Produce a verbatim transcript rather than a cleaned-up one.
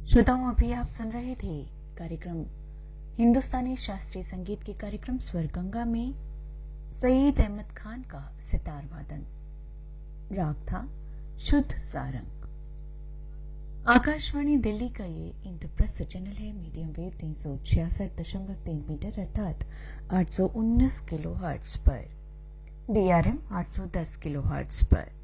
श्रोताओं, अभी आप सुन रहे थे कार्यक्रम हिंदुस्तानी शास्त्रीय संगीत के कार्यक्रम स्वर गंगा में सईद अहमद खान का सितार वादन। राग था शुद्ध सारंग। आकाशवाणी दिल्ली का ये इंद्रप्रस्थ चैनल है। मीडियम वेव तीन सौ छियासठ दशमलव तीन मीटर अर्थात आठ सौ उन्नीस किलो हर्ट्ज पर, डीआरएम आठ सौ दस किलो हर्ट्ज पर।